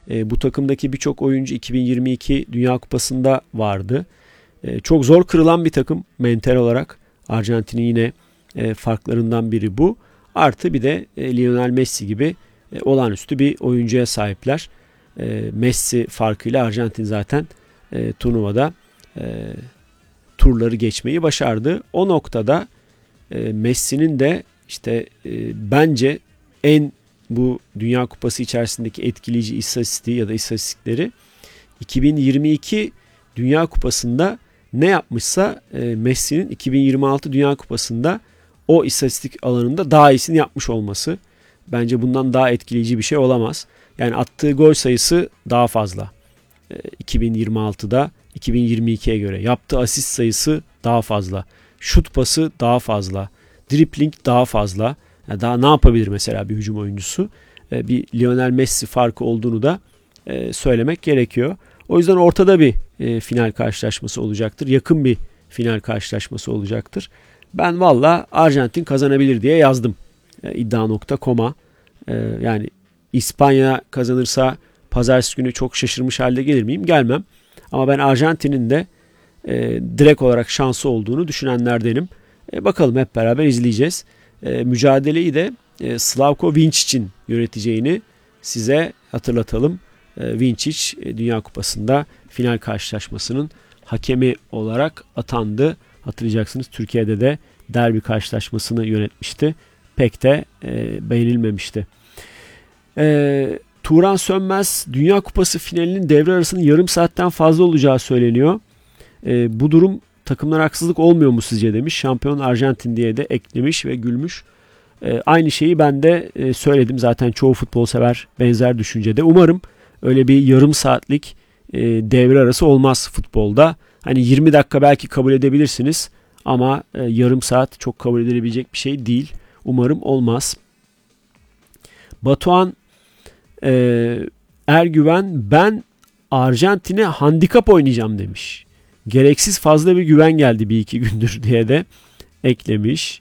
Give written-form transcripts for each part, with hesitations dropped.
Bu takımdaki birçok oyuncu 2022 Dünya Kupası'nda vardı. Çok zor kırılan bir takım mental olarak. Arjantin'in yine farklarından biri bu. Artı bir de Lionel Messi gibi olağanüstü bir oyuncuya sahipler. Messi farkıyla Arjantin zaten turnuvada turları geçmeyi başardı. O noktada Messi'nin de işte bence en bu Dünya Kupası içerisindeki etkileyici istatistiği ya da istatistikleri 2022 Dünya Kupası'nda ne yapmışsa Messi'nin 2026 Dünya Kupası'nda o istatistik alanında daha iyisini yapmış olması. Bence bundan daha etkileyici bir şey olamaz. Yani attığı gol sayısı daha fazla 2026'da 2022'ye göre. Yaptığı asist sayısı daha fazla. Şut pası daha fazla. Dribbling daha fazla. Yani daha ne yapabilir mesela bir hücum oyuncusu? Bir Lionel Messi farkı olduğunu da söylemek gerekiyor. O yüzden ortada bir final karşılaşması olacaktır. Yakın bir final karşılaşması olacaktır. Ben valla Arjantin kazanabilir diye yazdım iddia.com'a. Yani İspanya kazanırsa pazartesi günü çok şaşırmış halde gelir miyim? Gelmem. Ama ben Arjantin'in de direkt olarak şansı olduğunu düşünenlerdenim. Bakalım hep beraber izleyeceğiz. Mücadeleyi de Slavko Vincic'in yöneteceğini size hatırlatalım. Vincic Dünya Kupası'nda final karşılaşmasının hakemi olarak atandı. Hatırlayacaksınız Türkiye'de de derbi karşılaşmasını yönetmişti. Pek de beğenilmemişti. Turan Sönmez Dünya Kupası finalinin devre arasının yarım saatten fazla olacağı söyleniyor. Bu durum takımlara haksızlık olmuyor mu sizce demiş. Şampiyon Arjantin diye de eklemiş ve gülmüş. Aynı şeyi ben de söyledim. Zaten çoğu futbol sever benzer düşüncede. Umarım öyle bir yarım saatlik devre arası olmaz futbolda. Hani 20 dakika belki kabul edebilirsiniz ama yarım saat çok kabul edilebilecek bir şey değil. Umarım olmaz. Batuhan Ergüven ben Arjantin'e handikap oynayacağım demiş. Gereksiz fazla bir güven geldi bir iki gündür diye de eklemiş.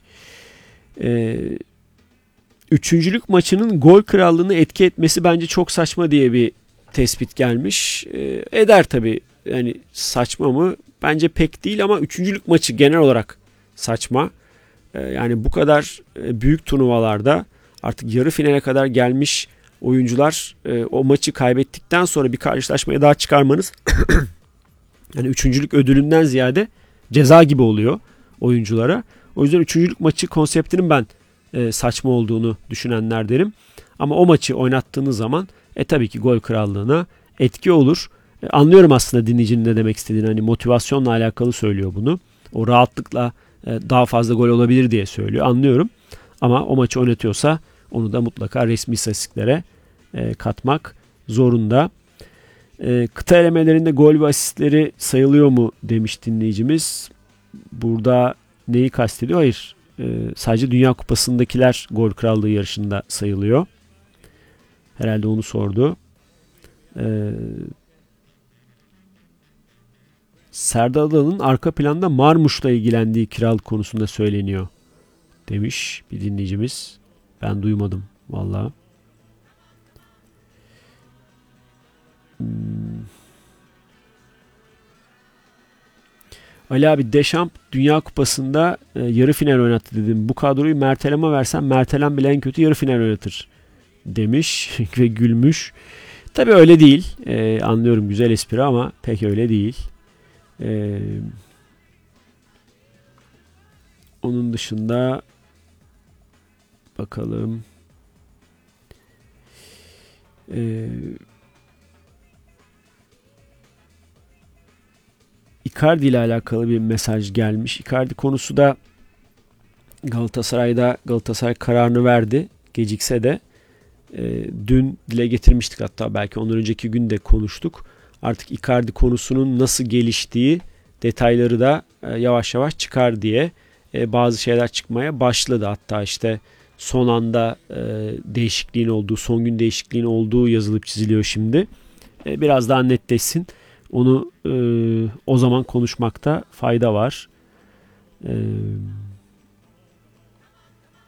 Üçüncülük maçının gol krallığını etki etmesi bence çok saçma diye bir tespit gelmiş. Eder tabii. Yani saçma mı? Bence pek değil ama üçüncülük maçı genel olarak saçma. Yani bu kadar büyük turnuvalarda artık yarı finale kadar gelmiş oyuncular o maçı kaybettikten sonra bir karşılaşmaya daha çıkarmanız yani üçüncülük ödülünden ziyade ceza gibi oluyor oyunculara. O yüzden üçüncülük maçı konseptinin ben saçma olduğunu düşünenlerdenim. Ama o maçı oynattığınız zaman tabii ki gol krallığına etki olur. Anlıyorum aslında dinleyicinin ne demek istediğini. Hani motivasyonla alakalı söylüyor bunu. O rahatlıkla daha fazla gol olabilir diye söylüyor. Anlıyorum. Ama o maçı oynatıyorsa onu da mutlaka resmi istatistiklere katmak zorunda. Kıta elemelerinde gol ve asistleri sayılıyor mu demiş dinleyicimiz. Burada neyi kastediyor? Hayır. Sadece Dünya Kupası'ndakiler gol krallığı yarışında sayılıyor. Herhalde onu sordu. Serdar Adalı'nın arka planda Marmuş'la ilgilendiği kiralık konusunda söyleniyor demiş bir dinleyicimiz. Ben duymadım vallahi. Ali abi Deşamp Dünya Kupası'nda yarı final oynattı dedim. Bu kadroyu Mertelem'e versem Mertelem bile en kötü yarı final oynatır demiş ve gülmüş. Tabii öyle değil. Anlıyorum güzel espri ama pek öyle değil. Onun dışında bakalım. Icardi ile alakalı bir mesaj gelmiş. Icardi konusu da Galatasaray kararını verdi. Gecikse de dün dile getirmiştik, hatta belki ondan önceki gün de konuştuk. Artık Icardi konusunun nasıl geliştiği detayları da yavaş yavaş çıkar diye bazı şeyler çıkmaya başladı. Hatta işte son anda son gün değişikliğin olduğu yazılıp çiziliyor şimdi. Biraz daha netleşsin. Onu o zaman konuşmakta fayda var.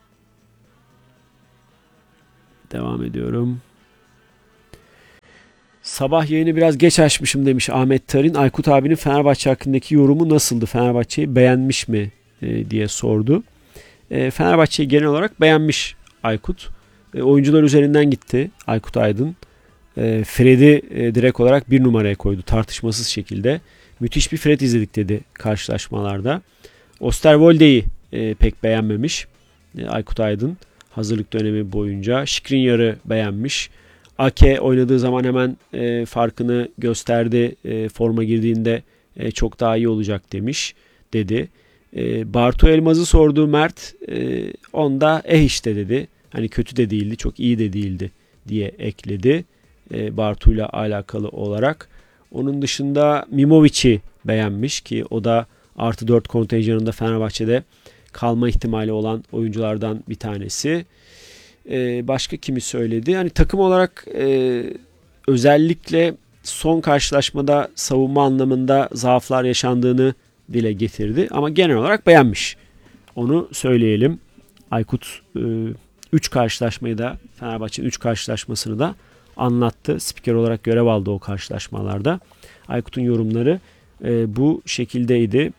Devam ediyorum. Sabah yayını biraz geç açmışım demiş Ahmet Tarin. Aykut abinin Fenerbahçe hakkındaki yorumu nasıldı? Fenerbahçe'yi beğenmiş mi diye sordu. Fenerbahçe'yi genel olarak beğenmiş Aykut. Oyuncular üzerinden gitti Aykut Aydın. Fred'i direkt olarak bir numaraya koydu tartışmasız şekilde. Müthiş bir Fred izledik dedi karşılaşmalarda. Osterwolde'yi pek beğenmemiş Aykut Aydın hazırlık dönemi boyunca. Skriniar'ı beğenmiş. Ake oynadığı zaman hemen farkını gösterdi. Forma girdiğinde çok daha iyi olacak dedi. Bartu Elmaz'ı sorduğu Mert onda işte dedi. Hani kötü de değildi, çok iyi de değildi diye ekledi. Bartu'yla alakalı olarak. Onun dışında Mimovic'i beğenmiş ki o da artı 4 kontenjanında Fenerbahçe'de kalma ihtimali olan oyunculardan bir tanesi. Başka kimi söyledi? Yani takım olarak özellikle son karşılaşmada savunma anlamında zaaflar yaşandığını dile getirdi. Ama genel olarak beğenmiş. Onu söyleyelim. Aykut 3 karşılaşmayı da Fenerbahçe'nin 3 karşılaşmasını da anlattı. Spiker olarak görev aldı o karşılaşmalarda. Aykut'un yorumları bu şekildeydi.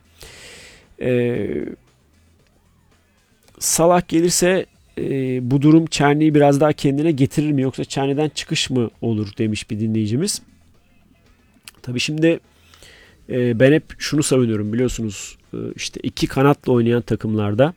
Salah gelirse bu durum Çerni'yi biraz daha kendine getirir mi yoksa Çerni'den çıkış mı olur demiş bir dinleyicimiz. Tabii şimdi ben hep şunu savunuyorum biliyorsunuz işte iki kanatla oynayan takımlarda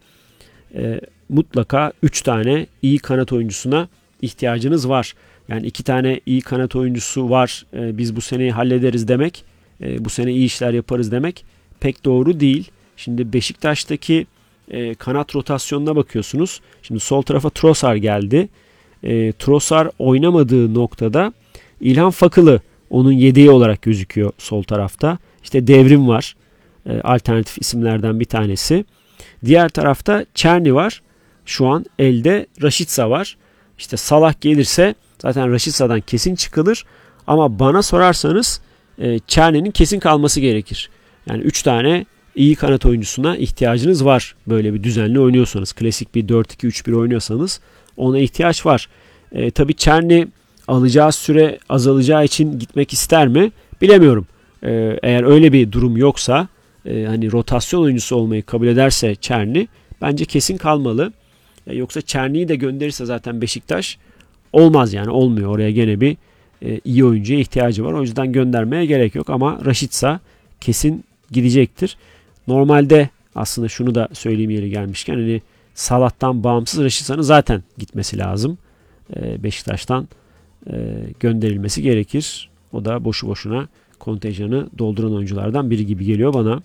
mutlaka 3 tane iyi kanat oyuncusuna ihtiyacınız var. Yani 2 tane iyi kanat oyuncusu var biz bu seneyi hallederiz demek, bu sene iyi işler yaparız demek pek doğru değil. Şimdi Beşiktaş'taki kanat rotasyonuna bakıyorsunuz. Şimdi sol tarafa Trossard geldi. Trossard oynamadığı noktada İlhan Fakılı onun yedeği olarak gözüküyor sol tarafta. İşte Devrim var. Alternatif isimlerden bir tanesi. Diğer tarafta Çerni var. Şu an elde Rashica var. İşte Salah gelirse zaten Rashica'dan kesin çıkılır. Ama bana sorarsanız Çerni'nin kesin kalması gerekir. Yani 3 tane iyi kanat oyuncusuna ihtiyacınız var. Böyle bir düzenli oynuyorsanız. Klasik bir 4-2-3-1 oynuyorsanız ona ihtiyaç var. Tabii Çerni alacağı süre azalacağı için gitmek ister mi? Bilemiyorum. Eğer öyle bir durum yoksa hani rotasyon oyuncusu olmayı kabul ederse Çerni bence kesin kalmalı. Yoksa Çerni'yi de gönderirse zaten Beşiktaş olmaz yani olmuyor. Oraya gene bir iyi oyuncuya ihtiyacı var. O yüzden göndermeye gerek yok ama Rashica kesin gidecektir. Normalde aslında şunu da söyleyeyim yeri gelmişken hani Salah'tan bağımsız Rashica'nın zaten gitmesi lazım. Beşiktaş'tan gönderilmesi gerekir. O da boşu boşuna kontenjanı dolduran oyunculardan biri gibi geliyor bana.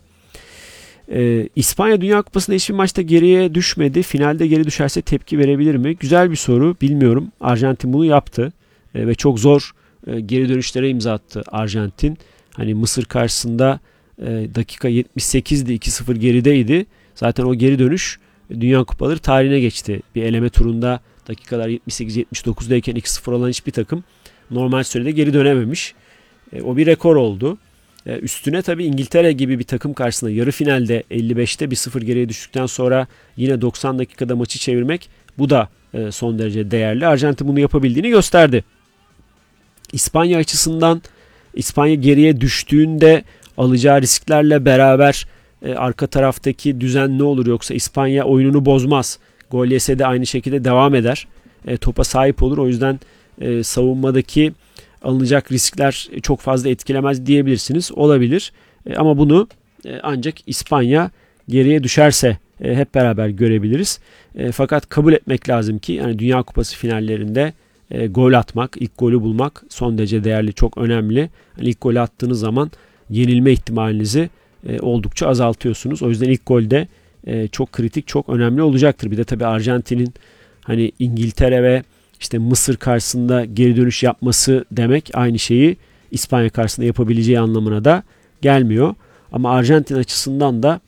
İspanya Dünya Kupası'nda hiçbir maçta geriye düşmedi. Finalde geri düşerse tepki verebilir mi? Güzel bir soru. Bilmiyorum. Arjantin bunu yaptı. Ve çok zor geri dönüşlere imza attı Arjantin. Hani Mısır karşısında dakika 78'di 2-0 gerideydi. Zaten o geri dönüş Dünya Kupaları tarihine geçti. Bir eleme turunda dakikalar 78-79'dayken 2-0 olan hiçbir takım normal sürede geri dönememiş. O bir rekor oldu. Üstüne tabii İngiltere gibi bir takım karşısında yarı finalde 55'te 1-0 geriye düştükten sonra yine 90 dakikada maçı çevirmek bu da son derece değerli. Arjantin bunu yapabildiğini gösterdi. İspanya açısından İspanya geriye düştüğünde alacağı risklerle beraber arka taraftaki düzen ne olur yoksa İspanya oyununu bozmaz. Gol yese de aynı şekilde devam eder. Topa sahip olur. O yüzden savunmadaki alınacak riskler çok fazla etkilemez diyebilirsiniz. Olabilir. Ama bunu ancak İspanya geriye düşerse hep beraber görebiliriz. Fakat kabul etmek lazım ki yani Dünya Kupası finallerinde gol atmak, ilk golü bulmak son derece değerli, çok önemli. Yani ilk golü attığınız zaman yenilme ihtimalinizi oldukça azaltıyorsunuz. O yüzden ilk golde çok kritik, çok önemli olacaktır. Bir de tabii Arjantin'in hani İngiltere ve işte Mısır karşısında geri dönüş yapması demek aynı şeyi İspanya karşısında yapabileceği anlamına da gelmiyor. Ama Arjantin açısından da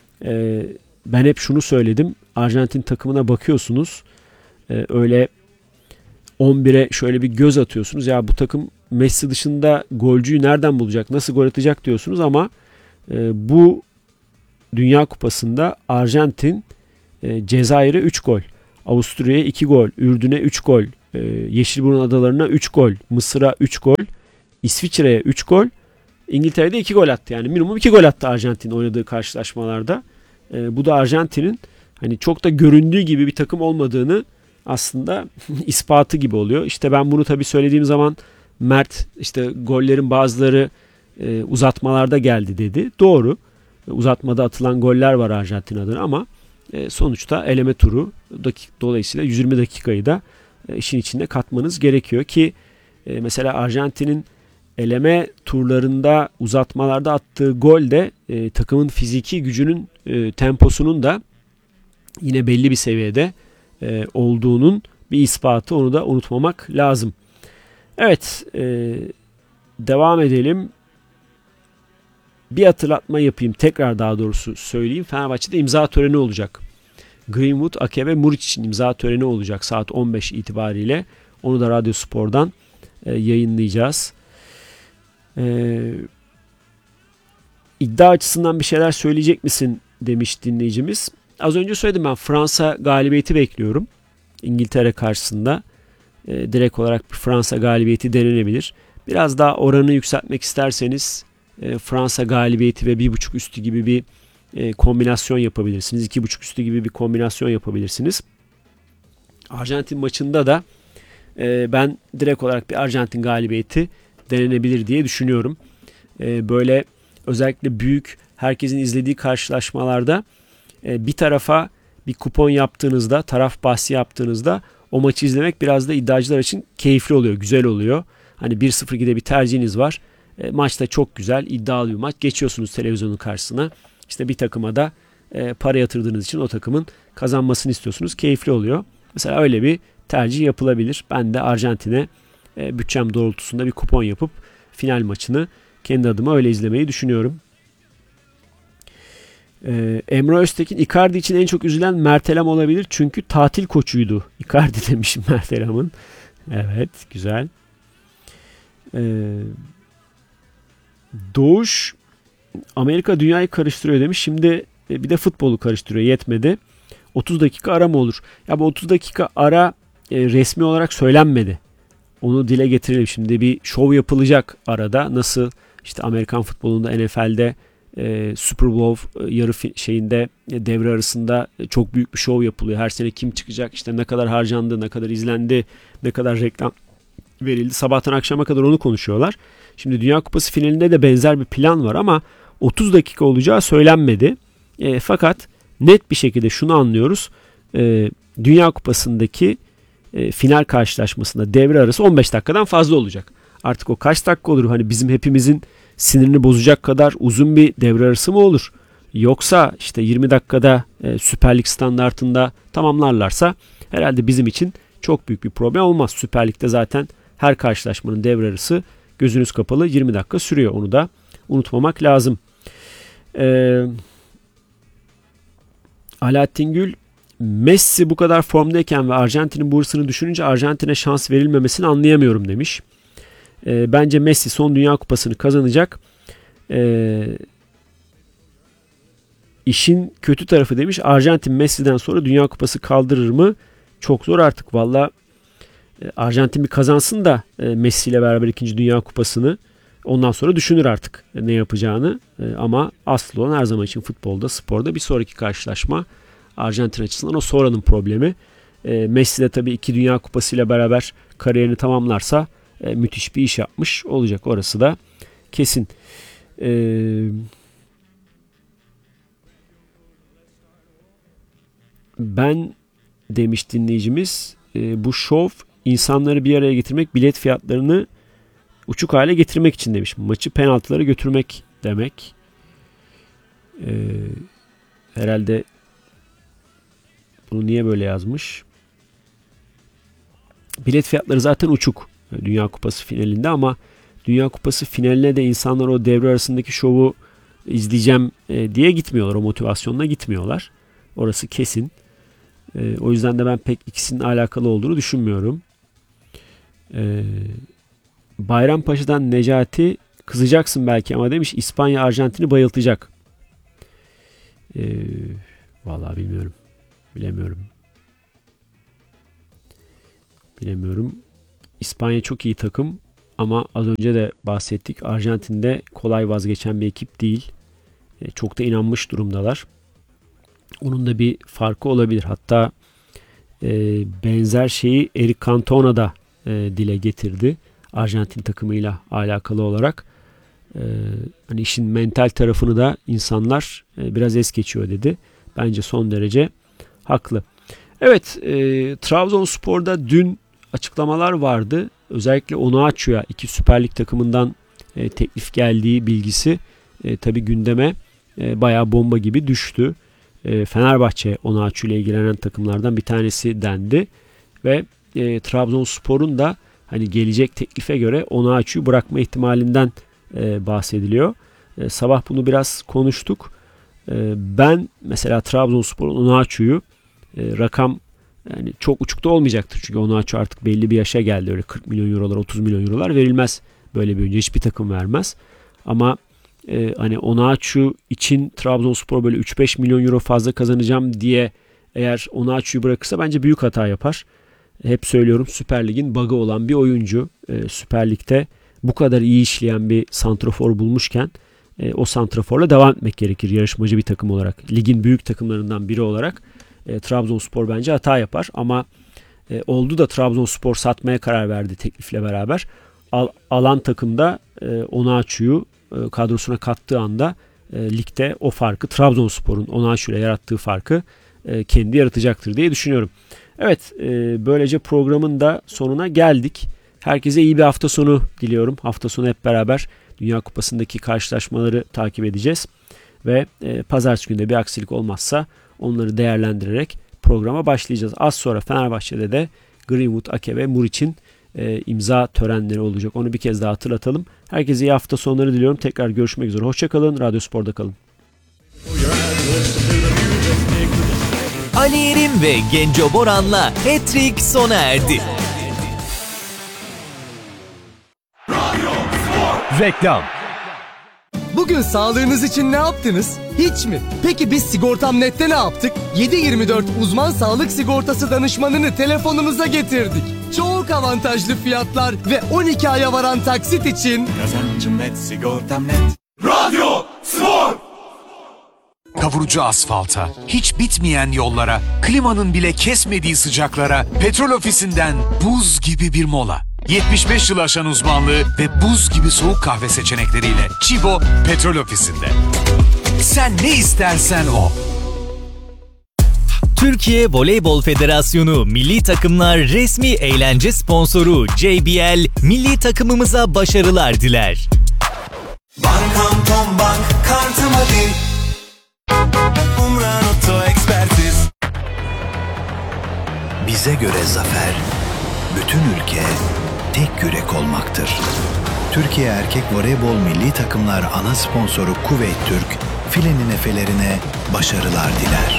ben hep şunu söyledim. Arjantin takımına bakıyorsunuz. Öyle 11'e şöyle bir göz atıyorsunuz. Ya bu takım Messi dışında golcüyü nereden bulacak? Nasıl gol atacak diyorsunuz ama bu Dünya Kupası'nda Arjantin Cezayir'e 3 gol, Avusturya'ya 2 gol, Ürdün'e 3 gol, Yeşilburun Adaları'na 3 gol, Mısır'a 3 gol, İsviçre'ye 3 gol, İngiltere'de 2 gol attı. Yani minimum 2 gol attı Arjantin oynadığı karşılaşmalarda. Bu da Arjantin'in hani çok da göründüğü gibi bir takım olmadığını aslında ispatı gibi oluyor. İşte ben bunu tabii söylediğim zaman Mert işte gollerin bazıları uzatmalarda geldi dedi. Doğru. Uzatmada atılan goller var Arjantin adına ama sonuçta eleme turu dolayısıyla 120 dakikayı da işin içinde katmanız gerekiyor ki mesela Arjantin'in eleme turlarında uzatmalarda attığı gol de takımın fiziki gücünün temposunun da yine belli bir seviyede olduğunun bir ispatı, onu da unutmamak lazım. Evet, devam edelim. Bir hatırlatma yapayım, tekrar daha doğrusu söyleyeyim. Fenerbahçe'de imza töreni olacak. Greenwood, Ake ve Muriç için imza töreni olacak saat 15 itibariyle. Onu da Radyo Spor'dan yayınlayacağız. İddia açısından bir şeyler söyleyecek misin demiş dinleyicimiz. Az önce söyledim, ben Fransa galibiyeti bekliyorum. İngiltere karşısında direkt olarak bir Fransa galibiyeti denenebilir. Biraz daha oranı yükseltmek isterseniz Fransa galibiyeti ve 1.5 üstü gibi bir kombinasyon yapabilirsiniz. 2.5 üstü gibi bir kombinasyon yapabilirsiniz. Arjantin maçında da ben direkt olarak bir Arjantin galibiyeti denenebilir diye düşünüyorum. Böyle özellikle büyük, herkesin izlediği karşılaşmalarda bir tarafa bir kupon yaptığınızda, taraf bahsi yaptığınızda o maçı izlemek biraz da iddiacılar için keyifli oluyor, güzel oluyor. Hani 1-0 gide bir tercihiniz var. Maçta çok güzel, iddialı bir maç. Geçiyorsunuz televizyonun karşısına. İşte bir takıma da para yatırdığınız için o takımın kazanmasını istiyorsunuz. Keyifli oluyor. Mesela öyle bir tercih yapılabilir. Ben de Arjantin'e bütçem doğrultusunda bir kupon yapıp final maçını kendi adıma öyle izlemeyi düşünüyorum. Emre Öztekin, Icardi için en çok üzülen Mert Elam olabilir. Çünkü tatil koçuydu. Icardi demişim Mert Elam'ın. Evet, güzel. Doğuş, Amerika dünyayı karıştırıyor demiş. Şimdi bir de futbolu karıştırıyor. Yetmedi. 30 dakika ara mı olur? Ya bu 30 dakika ara resmi olarak söylenmedi. Onu dile getirelim. Şimdi bir şov yapılacak arada. Nasıl işte Amerikan futbolunda, NFL'de Super Bowl yarı şeyinde devre arasında çok büyük bir şov yapılıyor. Her sene kim çıkacak, işte ne kadar harcandı, ne kadar izlendi, ne kadar reklam verildi. Sabahtan akşama kadar onu konuşuyorlar. Şimdi Dünya Kupası finalinde de benzer bir plan var ama 30 dakika olacağı söylenmedi. Fakat net bir şekilde şunu anlıyoruz. Dünya Kupası'ndaki final karşılaşmasında devre arası 15 dakikadan fazla olacak. Artık o kaç dakika olur? Hani bizim hepimizin sinirini bozacak kadar uzun bir devre arası mı olur? Yoksa işte 20 dakikada Süper Lig standartında tamamlarlarsa herhalde bizim için çok büyük bir problem olmaz. Süper Lig'de zaten her karşılaşmanın devre arası gözünüz kapalı 20 dakika sürüyor. Onu da unutmamak lazım. Alaaddin Gül, Messi bu kadar formdayken ve Arjantin'in bu hırsını düşününce Arjantin'e şans verilmemesini anlayamıyorum demiş. Bence Messi son Dünya Kupası'nı kazanacak. İşin kötü tarafı demiş, Arjantin Messi'den sonra Dünya Kupası kaldırır mı? Çok zor artık. Valla Arjantin bir kazansın da Messi ile beraber 2. Dünya Kupası'nı, ondan sonra düşünür artık ne yapacağını. Ama asıl olan her zaman için futbolda, sporda bir sonraki karşılaşma Arjantin açısından o sonranın problemi. Messi de tabii 2 Dünya Kupası ile beraber kariyerini tamamlarsa müthiş bir iş yapmış olacak. Orası da kesin. Ben demiş dinleyicimiz, bu şov insanları bir araya getirmek, bilet fiyatlarını uçuk hale getirmek için demiş. Maçı penaltılara götürmek demek. Herhalde bunu niye böyle yazmış? Bilet fiyatları zaten uçuk Dünya Kupası finalinde ama Dünya Kupası finaline de insanlar o devre arasındaki şovu izleyeceğim diye gitmiyorlar. O motivasyonla gitmiyorlar. Orası kesin. O yüzden de ben pek ikisinin alakalı olduğunu düşünmüyorum. Bayrampaşa'dan Necati, kızacaksın belki ama demiş, İspanya Arjantin'i bayıltacak. Vallahi bilmiyorum. Bilemiyorum. İspanya çok iyi takım ama az önce de bahsettik. Arjantin'de kolay vazgeçen bir ekip değil. Çok da inanmış durumdalar. Onun da bir farkı olabilir. Hatta benzer şeyi Eric Cantona da dile getirdi. Arjantin takımıyla alakalı olarak. Hani işin mental tarafını da insanlar biraz es geçiyor dedi. Bence son derece haklı. Evet, Trabzonspor'da dün açıklamalar vardı. Özellikle Onuachu'ya iki Süper Lig takımından teklif geldiği bilgisi tabii gündeme bayağı bomba gibi düştü. Fenerbahçe Onuachu ile ilgilenen takımlardan bir tanesi dendi ve Trabzonspor'un da hani gelecek teklife göre Onuachu'yu bırakma ihtimalinden bahsediliyor. Sabah bunu biraz konuştuk. Ben mesela Trabzonspor'un Onuachu'yu rakam yani çok uçukta olmayacaktır. Çünkü Onuachu artık belli bir yaşa geldi. Öyle 40 milyon eurolar, 30 milyon eurolar verilmez. Böyle bir oyuncu hiçbir takım vermez. Ama hani Onuachu için Trabzonspor böyle 3-5 milyon euro fazla kazanacağım diye eğer Onuachu'yu bırakırsa bence büyük hata yapar. Hep söylüyorum, Süper Lig'in bug'ı olan bir oyuncu. Süper Lig'de bu kadar iyi işleyen bir santrafor bulmuşken o santraforla devam etmek gerekir yarışmacı bir takım olarak. Ligin büyük takımlarından biri olarak Trabzonspor bence hata yapar. Ama oldu da Trabzonspor satmaya karar verdi teklifle beraber. Alan takımda Onuachu'yu kadrosuna kattığı anda ligde o farkı, Trabzonspor'un Onuachu ile yarattığı farkı kendi yaratacaktır diye düşünüyorum. Evet, böylece programın da sonuna geldik. Herkese iyi bir hafta sonu diliyorum. Hafta sonu hep beraber Dünya Kupası'ndaki karşılaşmaları takip edeceğiz. Ve pazartesi günde bir aksilik olmazsa onları değerlendirerek programa başlayacağız. Az sonra Fenerbahçe'de de Greenwood, Ake ve Muriç'in imza törenleri olacak. Onu bir kez daha hatırlatalım. Herkese iyi hafta sonları diliyorum. Tekrar görüşmek üzere. Hoşçakalın. Radyo Spor'da kalın. Ali İrim ve Genco Boran'la Hat-Trick sona erdi. Reklam. Bugün sağlığınız için ne yaptınız? Hiç mi? Peki biz Sigortam.net'te ne yaptık? 7/24 uzman sağlık sigortası danışmanını telefonunuza getirdik. Çok avantajlı fiyatlar ve 12 aya varan taksit için Kazancım net, sigortam net. Radyo Spor! Kavurucu asfalta, hiç bitmeyen yollara, klimanın bile kesmediği sıcaklara, Petrol Ofisi'nden buz gibi bir mola. 75 yıl aşan uzmanlığı ve buz gibi soğuk kahve seçenekleriyle Chibo Petrol Ofisi'nde. Sen ne istersen o. Türkiye Voleybol Federasyonu Milli Takımlar resmi eğlence sponsoru JBL, milli takımımıza başarılar diler. Bankam Tom Bank, kartım hadi. Umran Oto Ekspertiz. Bize göre zafer, bütün ülke tek yürek olmaktır. Türkiye Erkek Voleybol Milli Takımlar ana sponsoru Kuveyt Türk, filenin efelerine başarılar diler.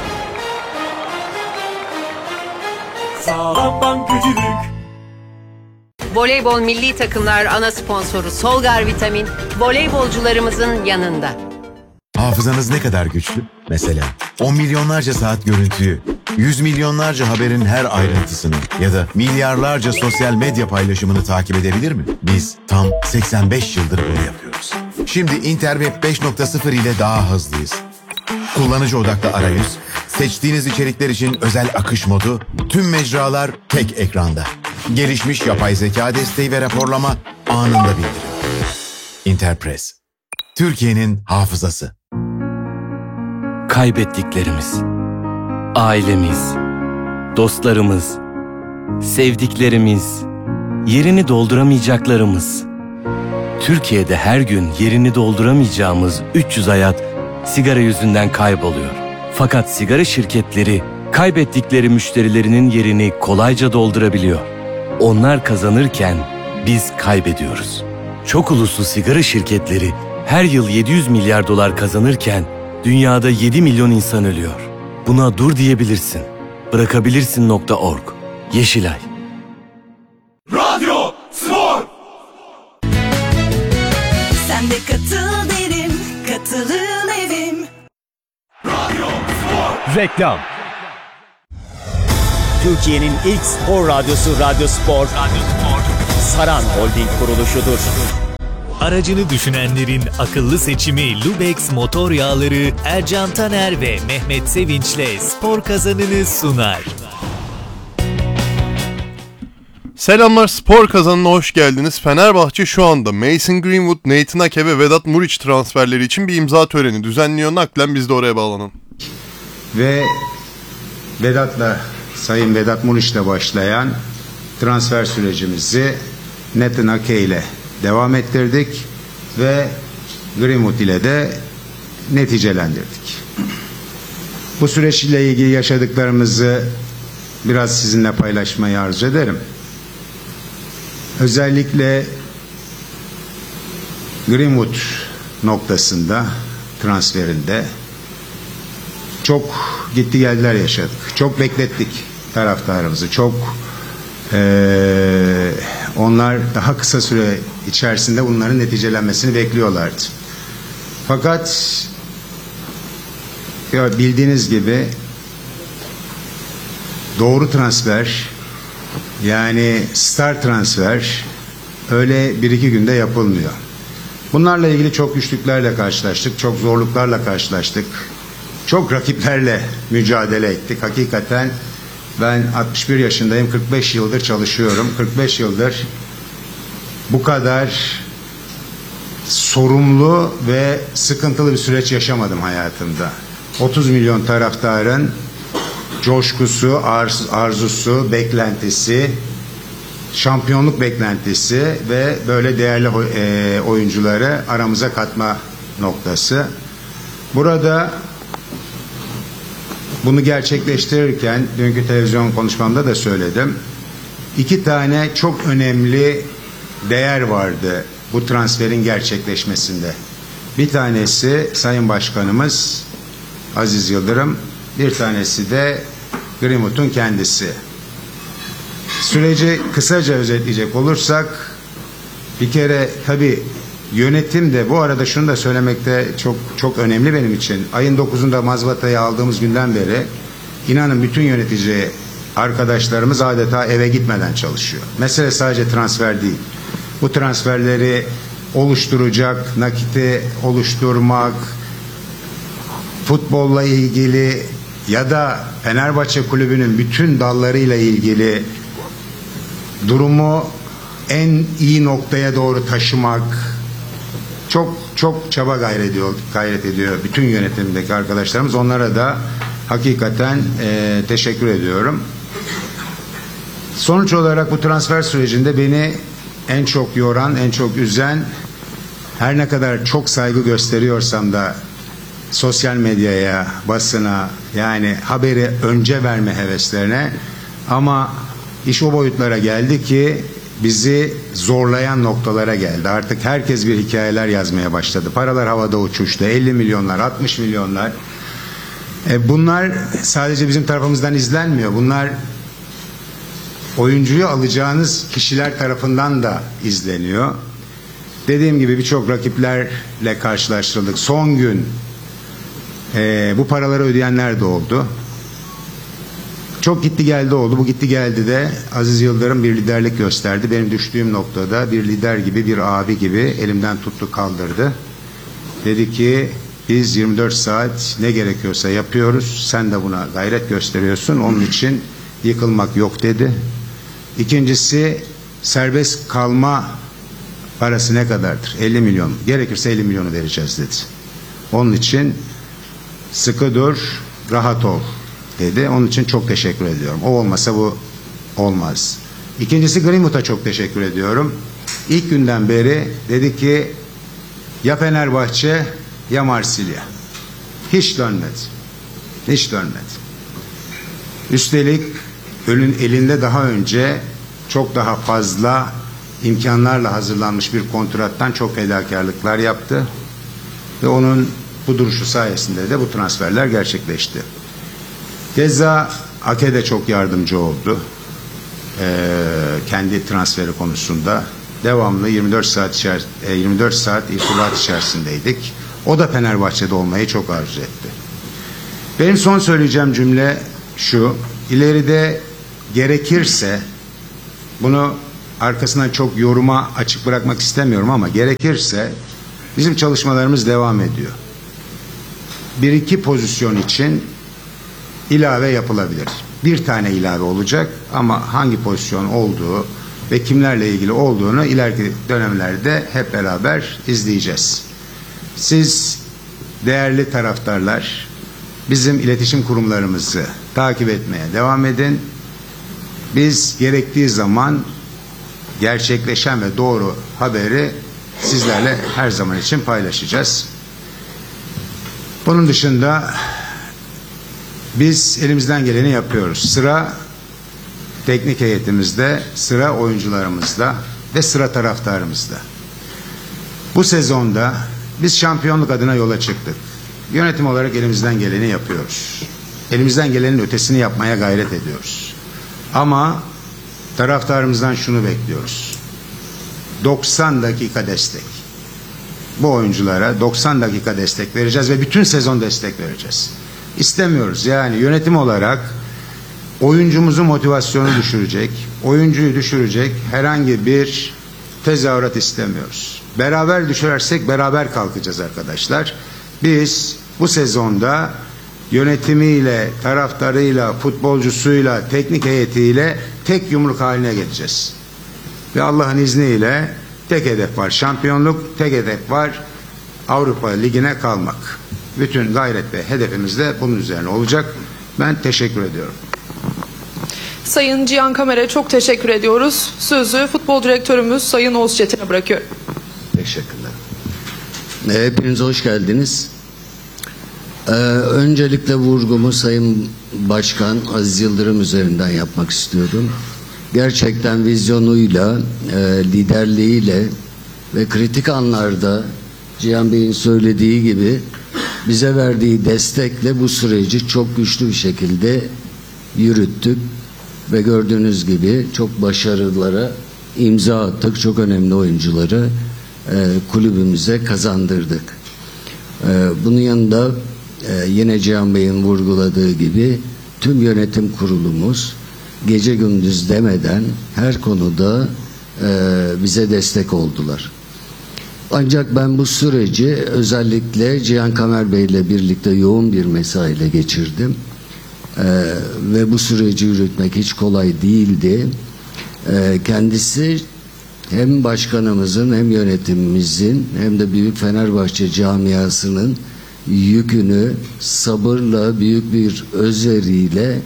Sağlam bankacılık. Voleybol Milli Takımlar ana sponsoru Solgar Vitamin, voleybolcularımızın yanında. Hafızanız ne kadar güçlü? Mesela 10 milyonlarca saat görüntüyü, 100 milyonlarca haberin her ayrıntısını ya da milyarlarca sosyal medya paylaşımını takip edebilir mi? Biz tam 85 yıldır bunu yapıyoruz. Şimdi Interweb 5.0 ile daha hızlıyız. Kullanıcı odaklı arayüz, seçtiğiniz içerikler için özel akış modu, tüm mecralar tek ekranda. Gelişmiş yapay zeka desteği ve raporlama anında bildirim. Interpress, Türkiye'nin hafızası. Kaybettiklerimiz, ailemiz, dostlarımız, sevdiklerimiz, yerini dolduramayacaklarımız. Türkiye'de her gün yerini dolduramayacağımız 300 hayat sigara yüzünden kayboluyor. Fakat sigara şirketleri kaybettikleri müşterilerinin yerini kolayca doldurabiliyor. Onlar kazanırken biz kaybediyoruz. Çok uluslu sigara şirketleri her yıl 700 milyar dolar kazanırken dünyada 7 milyon insan ölüyor. Buna dur diyebilirsin. Bırakabilirsin.org. Yeşilay. Radyo Spor! Sen de katıl derim, katılın evim. Radyo Spor! reklam. Türkiye'nin ilk spor radyosu Radyo Spor. Saran Holding kuruluşudur. Aracını düşünenlerin akıllı seçimi Lubex motor yağları Ercan Taner ve Mehmet Sevinç'le spor kazanını sunar. Selamlar, Spor Kazanı'na hoş geldiniz. Fenerbahçe şu anda Mason Greenwood, Nathan Ake ve Vedat Muriç transferleri için bir imza töreni düzenliyor. Naklen biz de oraya bağlanalım. Ve Sayın Vedat Muriç'le başlayan transfer sürecimizi Nathan Ake ile devam ettirdik ve Greenwood ile de neticelendirdik. Bu süreçle ilgili yaşadıklarımızı biraz sizinle paylaşmayı arzu ederim. Özellikle Greenwood noktasında, transferinde çok gitti geldiler yaşadık. Çok beklettik taraftarımızı. Onlar daha kısa süre içerisinde bunların neticelenmesini bekliyorlardı. Fakat bildiğiniz gibi doğru transfer, yani star transfer öyle 1-2 günde yapılmıyor. Bunlarla ilgili çok güçlüklerle karşılaştık, çok zorluklarla karşılaştık. Çok rakiplerle mücadele ettik. Hakikaten ben 61 yaşındayım, 45 yıldır çalışıyorum. 45 yıldır bu kadar sorumlu ve sıkıntılı bir süreç yaşamadım hayatımda. 30 milyon taraftarın coşkusu, arzusu, beklentisi, şampiyonluk beklentisi ve böyle değerli oyuncuları aramıza katma noktası. Burada bunu gerçekleştirirken dünkü televizyon konuşmamda da söyledim. 2 tane çok önemli değer vardı bu transferin gerçekleşmesinde. Bir tanesi Sayın Başkanımız Aziz Yıldırım, bir tanesi de Greenwood'un kendisi. Süreci kısaca özetleyecek olursak, bir kere tabii yönetim de, bu arada şunu da söylemekte çok önemli benim için. Ayın 9'unda mazbatayı aldığımız günden beri inanın bütün yönetici arkadaşlarımız adeta eve gitmeden çalışıyor. Mesele sadece transfer değil. Bu transferleri oluşturacak, nakiti oluşturmak, futbolla ilgili ya da Fenerbahçe Kulübü'nün bütün dallarıyla ilgili durumu en iyi noktaya doğru taşımak, çok çaba gayret ediyor bütün yönetimdeki arkadaşlarımız. Onlara da hakikaten teşekkür ediyorum. Sonuç olarak bu transfer sürecinde beni en çok yoran, en çok üzen, her ne kadar çok saygı gösteriyorsam da sosyal medyaya, basına, yani haberi önce verme heveslerine, ama iş o boyutlara geldi ki bizi zorlayan noktalara geldi. Artık herkes bir hikayeler yazmaya başladı. Paralar havada uçuştu. 50 milyonlar, 60 milyonlar. Bunlar sadece bizim tarafımızdan izlenmiyor. Bunlar oyuncuyu alacağınız kişiler tarafından da izleniyor. Dediğim gibi birçok rakiplerle karşılaştırıldık. Son gün bu paraları ödeyenler de oldu. Çok gitti geldi oldu. Bu gitti geldi de Aziz Yıldırım bir liderlik gösterdi. Benim düştüğüm noktada bir lider gibi, bir abi gibi elimden tuttu, kaldırdı. Dedi ki biz 24 saat ne gerekiyorsa yapıyoruz. Sen de buna gayret gösteriyorsun. Onun için yıkılmak yok dedi. İkincisi, serbest kalma parası ne kadardır? 50 milyon. Gerekirse 50 milyonu vereceğiz dedi. Onun için sıkı dur, rahat ol dedi. Onun için çok teşekkür ediyorum. O olmasa bu olmaz. İkincisi, Greenwood'a çok teşekkür ediyorum. İlk günden beri dedi ki ya Fenerbahçe ya Marsilya. Hiç dönmedi. Hiç dönmedi. Üstelik elinde daha önce çok daha fazla imkanlarla hazırlanmış bir kontrattan çok fedakarlıklar yaptı. Ve onun bu duruşu sayesinde de bu transferler gerçekleşti. Keza Ake de çok yardımcı oldu. Kendi transferi konusunda. Devamlı 24 saat irtibat içerisindeydik. O da Fenerbahçe'de olmayı çok arzu etti. Benim son söyleyeceğim cümle şu: İleride gerekirse bunu arkasından çok yoruma açık bırakmak istemiyorum ama gerekirse bizim çalışmalarımız devam ediyor. 1-2 pozisyon için ilave yapılabilir. Bir tane ilave olacak ama hangi pozisyon olduğu ve kimlerle ilgili olduğunu ileriki dönemlerde hep beraber izleyeceğiz. Siz değerli taraftarlar bizim iletişim kurumlarımızı takip etmeye devam edin. Biz gerektiği zaman gerçekleşen ve doğru haberi sizlerle her zaman için paylaşacağız. Bunun dışında biz elimizden geleni yapıyoruz. Sıra teknik heyetimizde, sıra oyuncularımızda ve sıra taraftarımızda. Bu sezonda biz şampiyonluk adına yola çıktık. Yönetim olarak elimizden geleni yapıyoruz. Elimizden gelenin ötesini yapmaya gayret ediyoruz. Ama taraftarımızdan şunu bekliyoruz. 90 dakika destek. Bu oyunculara 90 dakika destek vereceğiz ve bütün sezon destek vereceğiz. İstemiyoruz yani yönetim olarak oyuncumuzun motivasyonu düşürecek, oyuncuyu düşürecek herhangi bir tezahürat istemiyoruz. Beraber düşersek beraber kalkacağız arkadaşlar. Biz bu sezonda yönetimiyle, taraftarıyla, futbolcusuyla, teknik heyetiyle tek yumruk haline geleceğiz. Ve Allah'ın izniyle tek hedef var şampiyonluk, tek hedef var Avrupa Ligi'ne kalmak. Bütün gayret ve hedefimiz de bunun üzerine olacak. Ben teşekkür ediyorum. Sayın Cihan Kamer'e çok teşekkür ediyoruz. Sözü futbol direktörümüz Sayın Oğuz Çetin'e bırakıyorum. Teşekkürler. Hepiniz hoş geldiniz. Öncelikle vurgumu Sayın Başkan Aziz Yıldırım üzerinden yapmak istiyorum. Gerçekten vizyonuyla, liderliğiyle ve kritik anlarda Cihan Bey'in söylediği gibi bize verdiği destekle bu süreci çok güçlü bir şekilde yürüttük ve gördüğünüz gibi çok başarılara imza attık. Çok önemli oyuncuları kulübümüze kazandırdık. Bunun yanında yine Cihan Bey'in vurguladığı gibi tüm yönetim kurulumuz gece gündüz demeden her konuda bize destek oldular. Ancak ben bu süreci özellikle Cihan Kamer Bey ile birlikte yoğun bir mesaiyle geçirdim. Ve bu süreci yürütmek hiç kolay değildi. Kendisi hem başkanımızın hem yönetimimizin hem de Büyük Fenerbahçe camiasının yükünü sabırla, büyük bir özveriyle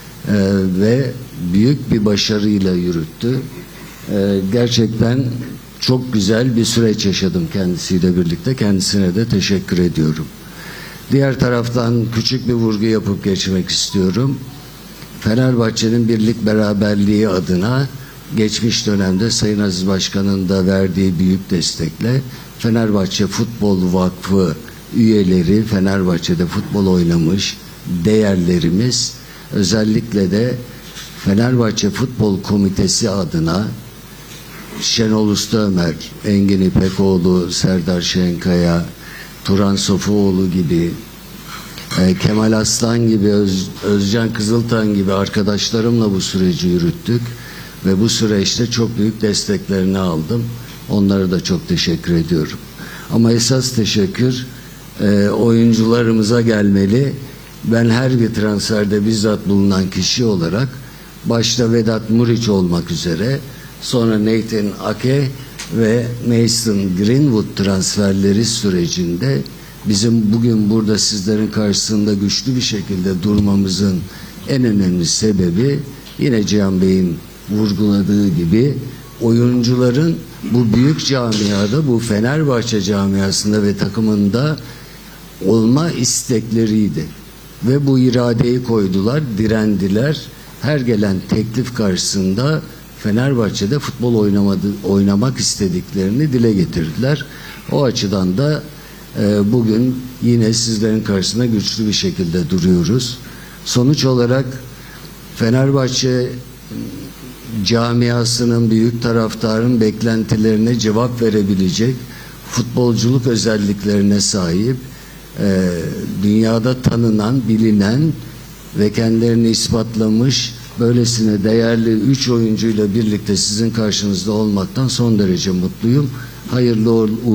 ve büyük bir başarıyla yürüttü. Gerçekten çok güzel bir süreç yaşadım kendisiyle birlikte. Kendisine de teşekkür ediyorum. Diğer taraftan küçük bir vurgu yapıp geçmek istiyorum. Fenerbahçe'nin birlik beraberliği adına geçmiş dönemde Sayın Aziz Başkan'ın da verdiği büyük destekle Fenerbahçe Futbol Vakfı üyeleri, Fenerbahçe'de futbol oynamış değerlerimiz, özellikle de Fenerbahçe Futbol Komitesi adına Şenol Ustaömer, Engin İpekoğlu, Serdar Şenkaya, Turan Sofuoğlu gibi, Kemal Aslan gibi, Özcan Kızıltan gibi arkadaşlarımla bu süreci yürüttük ve bu süreçte çok büyük desteklerini aldım. Onlara da çok teşekkür ediyorum. Ama esas teşekkür oyuncularımıza gelmeli. Ben her bir transferde bizzat bulunan kişi olarak başta Vedat Muriç olmak üzere sonra Nathan Ake ve Mason Greenwood transferleri sürecinde bizim bugün burada sizlerin karşısında güçlü bir şekilde durmamızın en önemli sebebi yine Cihan Bey'in vurguladığı gibi oyuncuların bu büyük camiada, bu Fenerbahçe camiasında ve takımında olma istekleriydi. Ve bu iradeyi koydular, direndiler. Her gelen teklif karşısında Fenerbahçe'de futbol oynamak istediklerini dile getirdiler. O açıdan da bugün yine sizlerin karşısında güçlü bir şekilde duruyoruz. Sonuç olarak Fenerbahçe camiasının, büyük taraftarın beklentilerine cevap verebilecek futbolculuk özelliklerine sahip, dünyada tanınan, bilinen ve kendilerini ispatlamış böylesine değerli 3 oyuncuyla birlikte sizin karşınızda olmaktan son derece mutluyum. Hayırlı